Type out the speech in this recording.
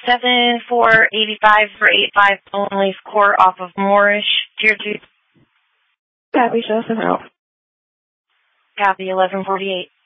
7485 for 85 Golden Court off of Moorish, Tier 2. Copy, show us around. Copy, 1148.